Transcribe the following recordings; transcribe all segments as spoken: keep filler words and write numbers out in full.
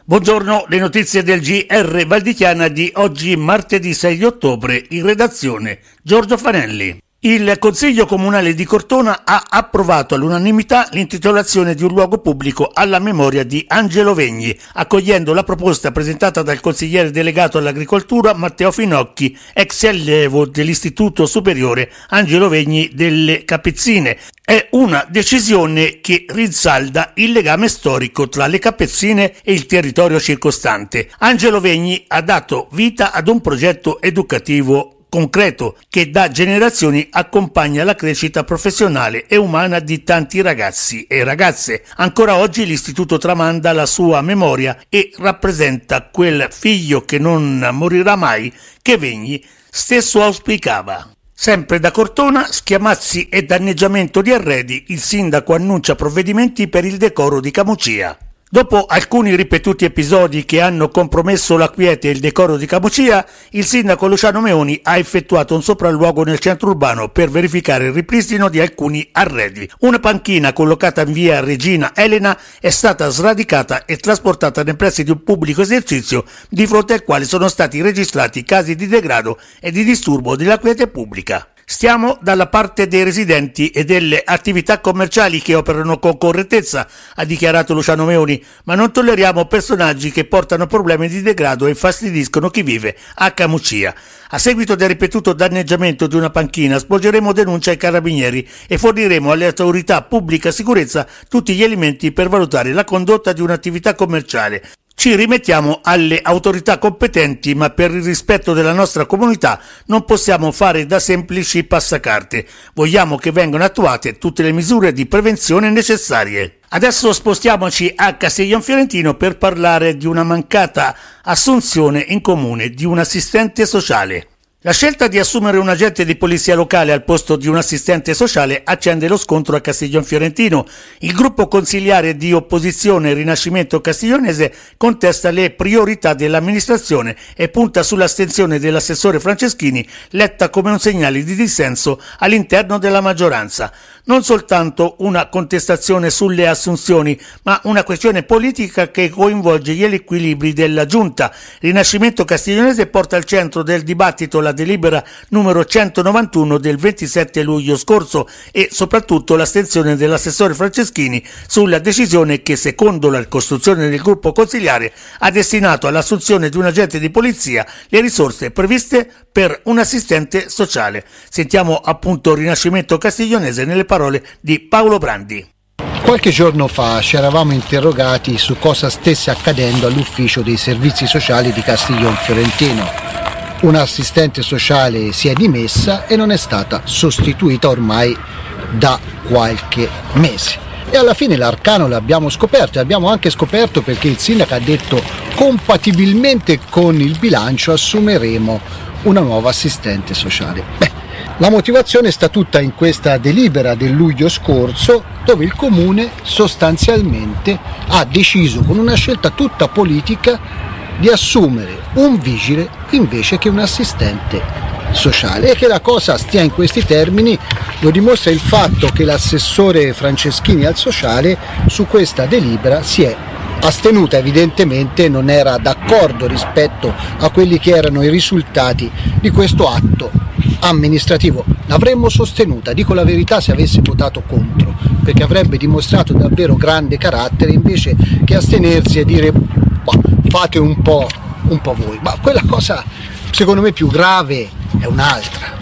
Buongiorno, le notizie del G R Val di Chiana di oggi martedì sei ottobre, in redazione Giorgio Fanelli. Il Consiglio Comunale di Cortona ha approvato all'unanimità l'intitolazione di un luogo pubblico alla memoria di Angelo Vegni, accogliendo la proposta presentata dal consigliere delegato all'agricoltura Matteo Finocchi, ex allievo dell'Istituto Superiore Angelo Vegni delle Capezzine. È una decisione che rinsalda il legame storico tra le Capezzine e il territorio circostante. Angelo Vegni ha dato vita ad un progetto educativo concreto che da generazioni accompagna la crescita professionale e umana di tanti ragazzi e ragazze. Ancora oggi l'istituto tramanda la sua memoria e rappresenta quel figlio che non morirà mai che Vegni stesso auspicava. Sempre da Cortona, schiamazzi e danneggiamento di arredi, il sindaco annuncia provvedimenti per il decoro di Camucia. Dopo alcuni ripetuti episodi che hanno compromesso la quiete e il decoro di Camucia, il sindaco Luciano Meoni ha effettuato un sopralluogo nel centro urbano per verificare il ripristino di alcuni arredi. Una panchina collocata in via Regina Elena è stata sradicata e trasportata nei pressi di un pubblico esercizio di fronte al quale sono stati registrati casi di degrado e di disturbo della quiete pubblica. Stiamo dalla parte dei residenti e delle attività commerciali che operano con correttezza, ha dichiarato Luciano Meoni, ma non tolleriamo personaggi che portano problemi di degrado e infastidiscono chi vive a Camucia. A seguito del ripetuto danneggiamento di una panchina sporgeremo denuncia ai carabinieri e forniremo alle autorità pubblica sicurezza tutti gli elementi per valutare la condotta di un'attività commerciale. Ci rimettiamo alle autorità competenti, ma per il rispetto della nostra comunità non possiamo fare da semplici passacarte. Vogliamo che vengano attuate tutte le misure di prevenzione necessarie. Adesso spostiamoci a Castiglion Fiorentino per parlare di una mancata assunzione in comune di un assistente sociale. La scelta di assumere un agente di polizia locale al posto di un assistente sociale accende lo scontro a Castiglion Fiorentino. Il gruppo consiliare di opposizione Rinascimento Castiglionese contesta le priorità dell'amministrazione e punta sull'astensione dell'assessore Franceschini, letta come un segnale di dissenso all'interno della maggioranza. Non soltanto una contestazione sulle assunzioni, ma una questione politica che coinvolge gli equilibri della giunta. Rinascimento Castiglionese porta al centro del dibattito la delibera numero centonovantuno del ventisette luglio scorso e soprattutto l'astensione dell'assessore Franceschini sulla decisione che, secondo la ricostruzione del gruppo consiliare, ha destinato all'assunzione di un agente di polizia le risorse previste per un assistente sociale. Sentiamo appunto Rinascimento Castiglionese nelle parole di Paolo Brandi. Qualche giorno fa ci eravamo interrogati su cosa stesse accadendo all'ufficio dei servizi sociali di Castiglion Fiorentino. Un'assistente sociale si è dimessa e non è stata sostituita ormai da qualche mese. E alla fine l'arcano l'abbiamo scoperto e abbiamo anche scoperto perché il sindaco ha detto compatibilmente con il bilancio assumeremo una nuova assistente sociale. Beh, la motivazione sta tutta in questa delibera del luglio scorso, dove il comune sostanzialmente ha deciso con una scelta tutta politica di assumere un vigile invece che un assistente sociale. E che la cosa stia in questi termini lo dimostra il fatto che l'assessore Franceschini al sociale su questa delibera si è astenuta, evidentemente non era d'accordo rispetto a quelli che erano i risultati di questo atto amministrativo. L'avremmo sostenuta, dico la verità, se avesse votato contro, perché avrebbe dimostrato davvero grande carattere invece che astenersi e dire bah, fate un po', un po' voi. Ma quella cosa secondo me più grave è un'altra,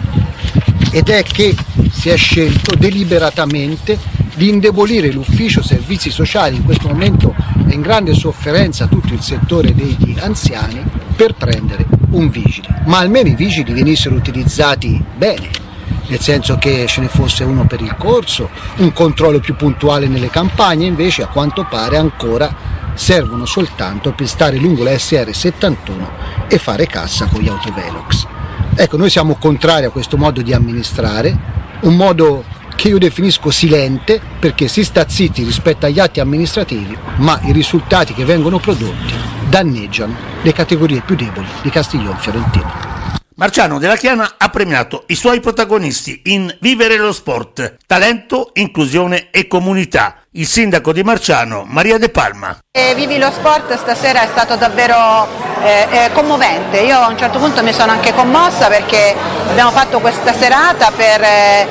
ed è che si è scelto deliberatamente di indebolire l'ufficio servizi sociali. In questo momento è in grande sofferenza tutto il settore degli anziani per prendere un vigile, ma almeno i vigili venissero utilizzati bene, nel senso che ce ne fosse uno per il corso, un controllo più puntuale nelle campagne. Invece a quanto pare ancora servono soltanto per stare lungo la S R settantuno e fare cassa con gli autovelox. Ecco, noi siamo contrari a questo modo di amministrare, un modo che io definisco silente, perché si sta zitti rispetto agli atti amministrativi, ma i risultati che vengono prodotti danneggiano le categorie più deboli di Castiglion Fiorentino. Marciano della Chiana ha premiato i suoi protagonisti in Vivere lo Sport, talento, inclusione e comunità. Il sindaco di Marciano, Maria De Palma. E Vivi lo Sport stasera è stato davvero eh, eh, commovente. Io a un certo punto mi sono anche commossa perché abbiamo fatto questa serata per eh,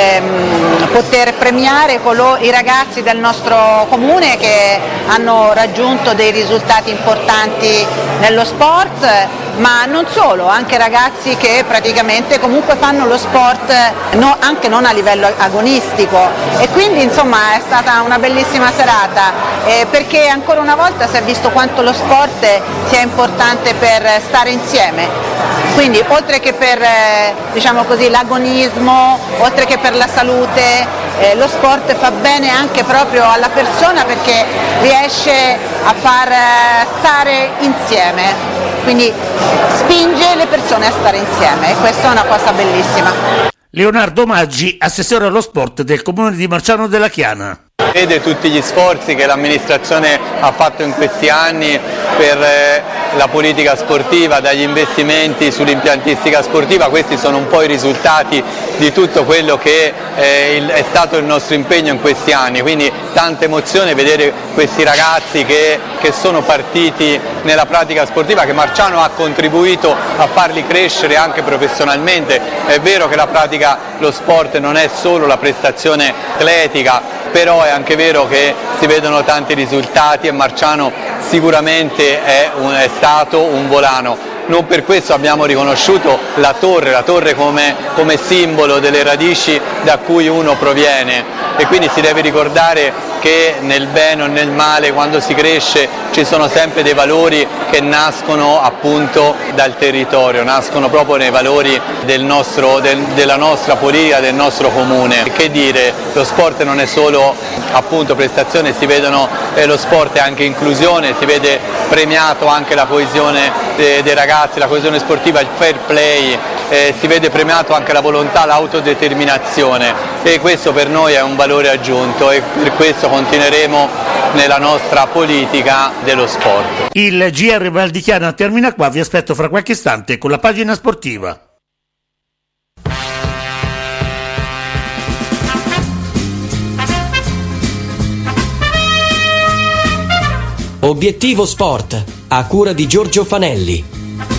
ehm, poter premiare colo- i ragazzi del nostro comune che hanno raggiunto dei risultati importanti nello sport, ma non solo, anche ragazzi che praticamente comunque fanno lo sport no, anche non a livello agonistico, e quindi insomma è stata una bellissima serata eh, perché ancora una volta si è visto quanto lo sport sia importante per stare insieme, quindi oltre che per eh, diciamo così, l'agonismo, oltre che per la salute, eh, lo sport fa bene anche proprio alla persona perché riesce a far eh, stare insieme, quindi spinge le persone a stare insieme, e questa è una cosa bellissima. Leonardo Maggi, assessore allo sport del comune di Marciano della Chiana. Vede tutti gli sforzi che l'amministrazione ha fatto in questi anni per eh, la politica sportiva, dagli investimenti sull'impiantistica sportiva. Questi sono un po' i risultati di tutto quello che eh, il, è stato il nostro impegno in questi anni, quindi tanta emozione vedere questi ragazzi che, che sono partiti nella pratica sportiva, che Marciano ha contribuito a farli crescere anche professionalmente. È vero che la pratica, lo sport non è solo la prestazione atletica, però è anche vero che si vedono tanti risultati e Marciano sicuramente è, un, è stato un volano. Non per questo abbiamo riconosciuto la torre, la torre come, come simbolo delle radici da cui uno proviene, e quindi si deve ricordare che nel bene o nel male, quando si cresce, ci sono sempre dei valori che nascono appunto dal territorio, nascono proprio nei valori del nostro, del, della nostra politica, del nostro comune. Che dire, lo sport non è solo appunto prestazione, si vedono, eh, lo sport è anche inclusione, si vede premiato anche la coesione eh, dei ragazzi, la coesione sportiva, il fair play, eh, si vede premiato anche la volontà, l'autodeterminazione, e questo per noi è un valore aggiunto, e per questo continueremo nella nostra politica dello sport. Il G R Val di Chiana termina qua, vi aspetto fra qualche istante con la pagina sportiva. Obiettivo Sport, a cura di Giorgio Fanelli.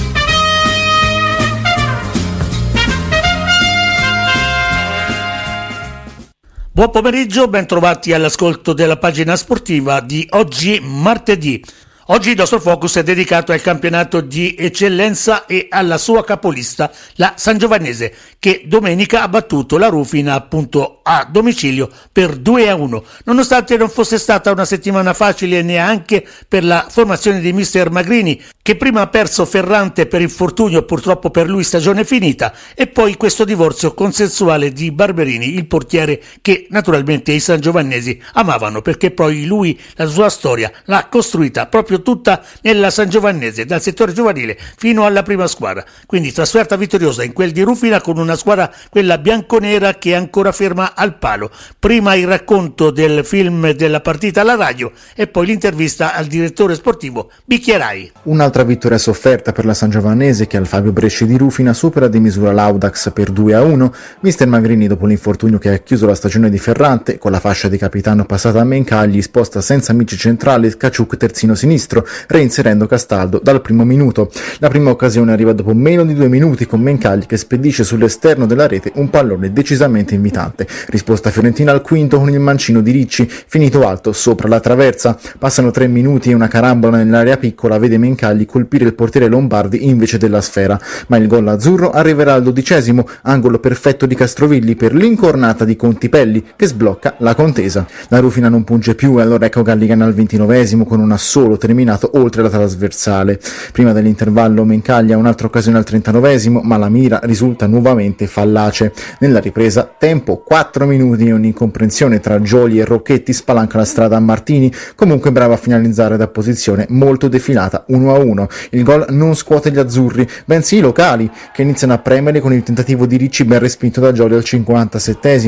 Buon pomeriggio, ben trovati all'ascolto della pagina sportiva di oggi martedì. Oggi il nostro focus è dedicato al campionato di eccellenza e alla sua capolista, la Sangiovannese, che domenica ha battuto la Rufina appunto a domicilio per due a uno. Nonostante non fosse stata una settimana facile neanche per la formazione di mister Magrini, che prima ha perso Ferrante per infortunio, purtroppo per lui stagione finita, e poi questo divorzio consensuale di Barberini, il portiere che naturalmente i sangiovannesi amavano, perché poi lui la sua storia l'ha costruita proprio tutta nella Sangiovannese, dal settore giovanile fino alla prima squadra. Quindi trasferta vittoriosa in quel di Rufina con una squadra, quella bianconera, che è ancora ferma al palo. Prima il racconto del film della partita alla radio e poi l'intervista al direttore sportivo Bicchierai. Un'altra vittoria sofferta per la Sangiovannese, che al Fabio Bresci di Rufina supera di misura l'Audax per due a uno. Mister Magrini, dopo l'infortunio che ha chiuso la stagione di Ferrante, con la fascia di capitano passata a Mencagli, sposta senza amici centrali Caciuc terzino sinistro, reinserendo Castaldo dal primo minuto. La prima occasione arriva dopo meno di due minuti, con Mencagli che spedisce sull'esterno della rete un pallone decisamente invitante. Risposta fiorentina al quinto con il mancino di Ricci, finito alto sopra la traversa. Passano tre minuti e una carambola nell'area piccola vede Mencagli colpire il portiere Lombardi invece della sfera, ma il gol azzurro arriverà al dodicesimo, angolo perfetto di Castrovilli per l'incornata di Contipelli, che sblocca la contesa. La Rufina non punge più e allora ecco Galligan al ventinovesimo con un assolo terminato oltre la trasversale. Prima dell'intervallo Mencagli ha un'altra occasione al trentanovesimo, ma la mira risulta nuovamente fallace. Nella ripresa tempo quattro minuti e un'incomprensione tra Gioli e Rocchetti spalanca la strada a Martini, comunque brava a finalizzare da posizione molto defilata uno a uno. Il gol non scuote gli azzurri, bensì i locali, che iniziano a premere con il tentativo di Ricci ben respinto da Gioli al cinquantasettesimo.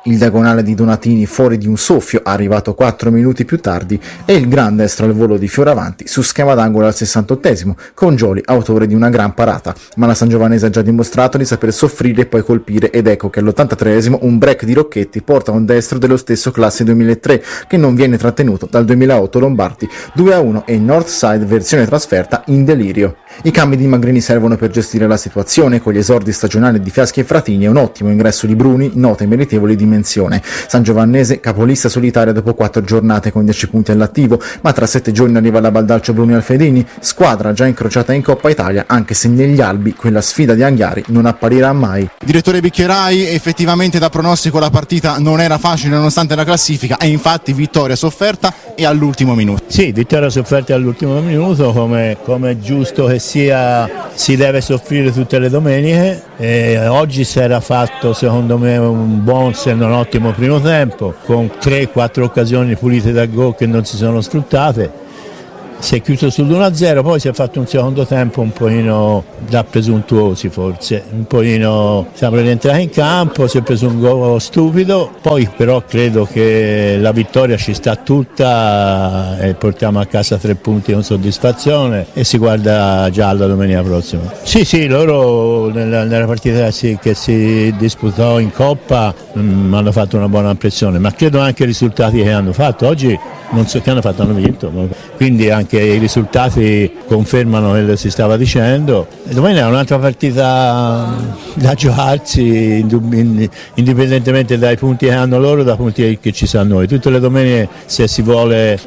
il diagonale di Donatini fuori di un soffio, arrivato quattro minuti più tardi, e il gran destro al volo di Fioravanti su schema d'angolo al sessantottesimo, con Gioli autore di una gran parata, ma la Sangiovanese ha già dimostrato di saper soffrire e poi colpire, ed ecco che all'ottantatreesimo un break di Rocchetti porta un destro dello stesso classe duemilatré, che non viene trattenuto dal duemilaotto Lombardi, due a uno e Northside versione trasferta in delirio. I cambi di Magrini servono per gestire la situazione, con gli esordi stagionali di Fiaschi e Fratini e un ottimo ingresso di Bruni, nota e meritevoli dimensione. Sangiovannese capolista solitaria dopo quattro giornate con dieci punti all'attivo, ma tra sette giorni arriva la Baldaccio Bruni Alfedini, squadra già incrociata in Coppa Italia, anche se negli albi quella sfida di Anghiari non apparirà mai. Direttore Bicchierai, effettivamente da pronostico la partita non era facile nonostante la classifica, e infatti vittoria sofferta e all'ultimo minuto. Sì, vittoria sofferta all'ultimo minuto, come, come è giusto che sia, si deve soffrire tutte le domeniche. E oggi si era fatto secondo me un buon se non ottimo primo tempo, con tre quattro occasioni pulite da gol che non si sono sfruttate. Si è chiuso sull'uno a zero, poi si è fatto un secondo tempo un pochino da presuntuosi forse, un pochino siamo rientrati in campo, si è preso un gol stupido, poi però credo che la vittoria ci sta tutta e portiamo a casa tre punti con soddisfazione e si guarda già alla domenica prossima. Sì, sì, loro nella, nella partita che si disputò in Coppa mh, hanno fatto una buona impressione, ma credo anche i risultati che hanno fatto oggi. Non so che hanno fatto, hanno vinto, quindi anche i risultati confermano quello che si stava dicendo. E domani è un'altra partita da giocarsi, indipendentemente dai punti che hanno loro, dai punti che ci sono noi. Tutte le domeniche, se si vuole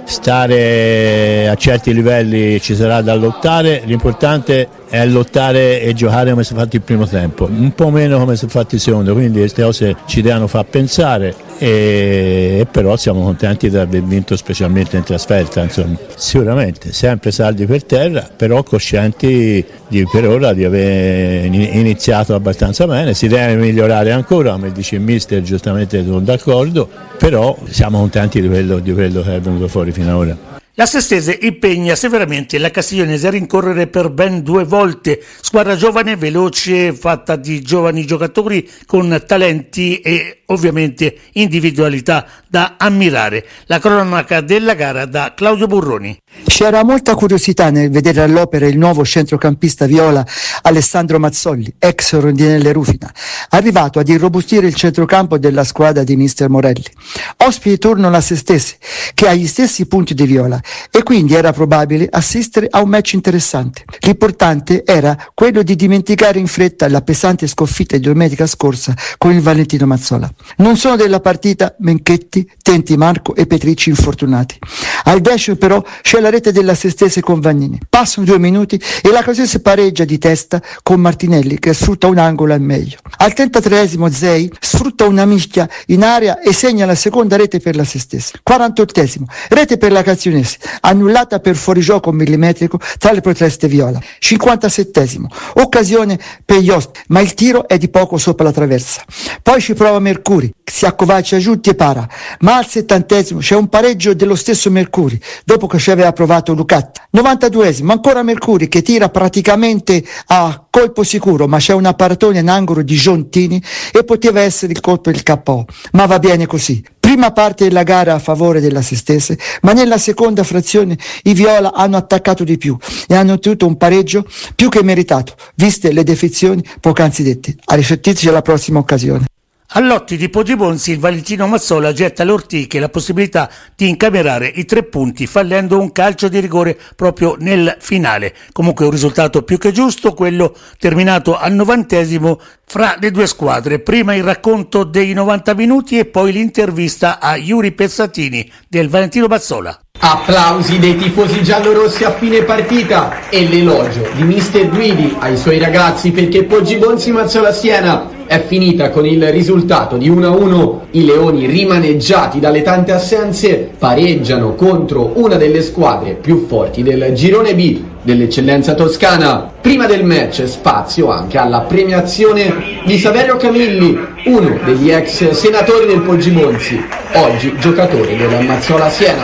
stare a certi livelli, ci sarà da lottare. L'importante è lottare e giocare come si è fatto il primo tempo, un po' meno come si è fatto il secondo, quindi queste cose ci devono far pensare, e, e però siamo contenti di aver vinto specialmente in trasferta, insomma. Sicuramente sempre saldi per terra, però coscienti di, per ora di aver iniziato abbastanza bene. Si deve migliorare ancora, come dice il mister, giustamente sono d'accordo, però siamo contenti di quello, di quello che è venuto fuori fino ad ora. La Sestese impegna severamente la Castiglionese a rincorrere per ben due volte, squadra giovane, veloce, fatta di giovani giocatori con talenti e ovviamente individualità da ammirare. La cronaca della gara da Claudio Burroni. C'era molta curiosità nel vedere all'opera il nuovo centrocampista viola Alessandro Mazzolli, ex Rondinelle Rufina, arrivato ad irrobustire il centrocampo della squadra di mister Morelli. Ospite turno la Sestese, che ha gli stessi punti di viola, e quindi era probabile assistere a un match interessante. L'importante era quello di dimenticare in fretta la pesante sconfitta di domenica scorsa con il Valentino Mazzola. Non sono della partita Menchetti, Tenti Marco e Petricci infortunati. Al decimo però c'è la rete della Sestese con Vagnini. Passano due minuti e la Castiglionese pareggia di testa con Martinelli, che sfrutta un angolo al meglio. Al trentatreesimo Zei sfrutta una mischia in area e segna la seconda rete per la Sestese. quarantottesimo rete per la Castiglionese, annullata per fuorigioco millimetrico tra le proteste viola. cinquantasettesimo occasione per gli ospiti, ma il tiro è di poco sopra la traversa. Poi ci prova Mercuri, si accovaccia giusti e para, ma al settantesimo c'è un pareggio dello stesso Mercuri, dopo che ci aveva provato Lucatti. novantaduesimo ancora Mercuri, che tira praticamente a colpo sicuro, ma c'è una paratona in angolo di Giontini e poteva essere il colpo del K O, ma va bene così. Prima parte della gara a favore della Sestese, ma nella seconda frazione i viola hanno attaccato di più e hanno ottenuto un pareggio più che meritato, viste le defezioni poc'anzi dette. A risentirci alla prossima occasione. All'Otti di Poggibonsi il Valentino Mazzola getta all'Ortiche la possibilità di incamerare i tre punti, fallendo un calcio di rigore proprio nel finale. Comunque un risultato più che giusto, quello terminato al novantesimo fra le due squadre. Prima il racconto dei novanta minuti e poi l'intervista a Yuri Pezzatini del Valentino Mazzola. Applausi dei tifosi giallorossi a fine partita e l'elogio di mister Guidi ai suoi ragazzi, perché Poggibonsi Mazzola Siena è finita con il risultato di uno a uno. I leoni, rimaneggiati dalle tante assenze, pareggiano contro una delle squadre più forti del girone B dell'eccellenza toscana. Prima del match spazio anche alla premiazione di Saverio Camilli, uno degli ex senatori del Poggibonsi, oggi giocatore del Mazzola Siena.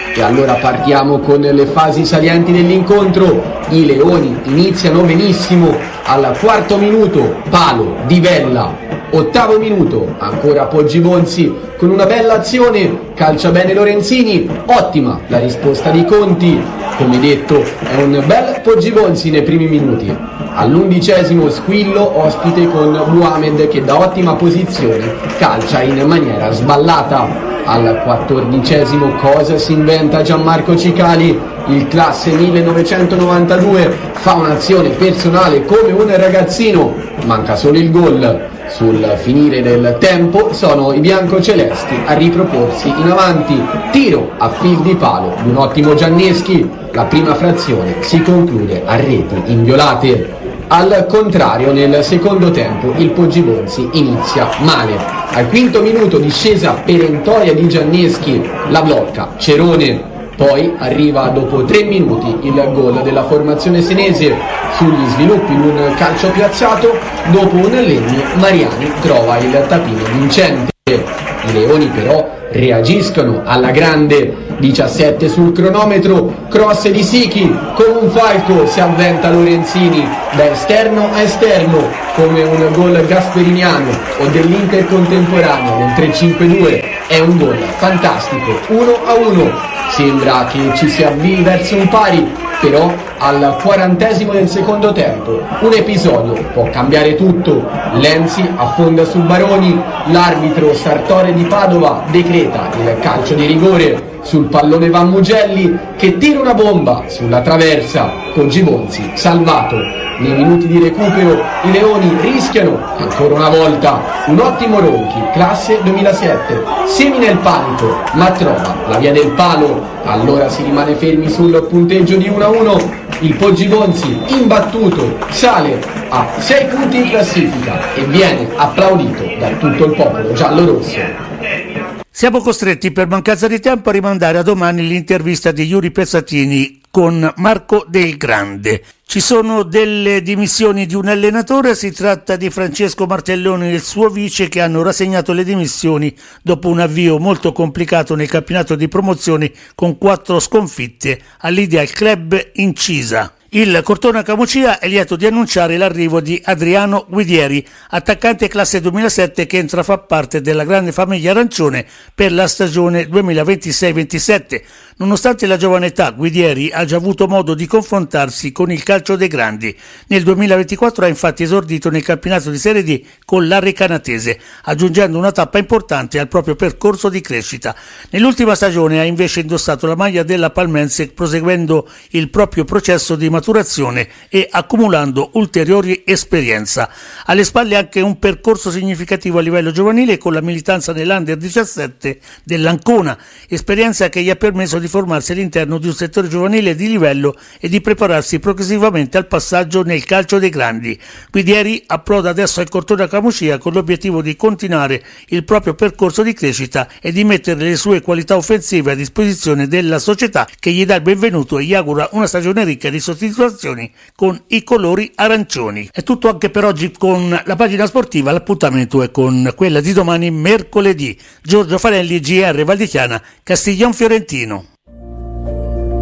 E allora partiamo con le fasi salienti dell'incontro. I leoni iniziano benissimo al quarto minuto, palo di Vella. Ottavo minuto, ancora Poggibonsi con una bella azione, calcia bene Lorenzini, ottima la risposta di Conti. Come detto, è un bel Poggibonsi nei primi minuti. All'undicesimo Squillo ospite con Muhammad che da ottima posizione calcia in maniera sballata. Al quattordicesimo cosa si inventa Gianmarco Cicali, il classe millenovecentonovantadue, fa un'azione personale come un ragazzino, manca solo il gol. Sul finire del tempo sono i biancocelesti a riproporsi in avanti, tiro a fil di palo di un ottimo Gianneschi, la prima frazione si conclude a reti inviolate. Al contrario, nel secondo tempo il Poggibonsi inizia male. Al quinto minuto discesa perentoria di Gianneschi, la blocca Cerone. Poi arriva dopo tre minuti il gol della formazione senese sugli sviluppi di un calcio piazzato. Dopo un legno Mariani trova il tapino vincente. I leoni però reagiscono alla grande. Diciassette sul cronometro, cross di Sichi, con un falco si avventa Lorenzini da esterno a esterno come un gol gasperiniano o dell'Inter contemporaneo del tre cinque due. È un gol fantastico, uno a uno. Sembra che ci si avvii verso un pari, però al quarantesimo del secondo tempo un episodio può cambiare tutto. Lenzi affonda su Baroni, l'arbitro Sartore di Padova decreta il calcio di rigore. Sul pallone va Mugelli che tira una bomba sulla traversa, Poggibonsi salvato. Nei minuti di recupero i leoni rischiano ancora una volta. Un ottimo Ronchi, classe duemilasette, semina il panico ma trova la via del palo. Allora si rimane fermi sul punteggio di uno a uno. Il Poggibonsi imbattuto sale a sei punti in classifica e viene applaudito da tutto il popolo giallo-rosso. Siamo costretti per mancanza di tempo a rimandare a domani l'intervista di Yuri Pezzatini con Marco Del Grande. Ci sono delle dimissioni di un allenatore, si tratta di Francesco Martelloni e il suo vice che hanno rassegnato le dimissioni dopo un avvio molto complicato nel campionato di promozione con quattro sconfitte all'Ideal Club Incisa. Il Cortona Camucia è lieto di annunciare l'arrivo di Adriano Guidieri, attaccante classe duemilasette che entra a far parte della grande famiglia arancione per la stagione duemilaventisei ventisette. Nonostante la giovane età, Guidieri ha già avuto modo di confrontarsi con il calcio dei grandi. Nel duemilaventiquattro ha infatti esordito nel campionato di Serie D con l'Arrecanatese, aggiungendo una tappa importante al proprio percorso di crescita. Nell'ultima stagione ha invece indossato la maglia della Palmense, proseguendo il proprio processo di maturazione e accumulando ulteriori esperienza. Alle spalle anche un percorso significativo a livello giovanile con la militanza nell'Under diciassette dell'Ancona, esperienza che gli ha permesso di formarsi all'interno di un settore giovanile di livello e di prepararsi progressivamente al passaggio nel calcio dei grandi. Guidieri approda adesso al Cortona Camucia con l'obiettivo di continuare il proprio percorso di crescita e di mettere le sue qualità offensive a disposizione della società, che gli dà il benvenuto e gli augura una stagione ricca di soddisfazioni con i colori arancioni. È tutto anche per oggi con la pagina sportiva, l'appuntamento è con quella di domani mercoledì. Giorgio Fanelli, G R Valdichiana, Castiglion Fiorentino.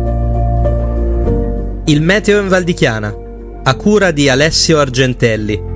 Il meteo in Valdichiana, a cura di Alessio Argentelli.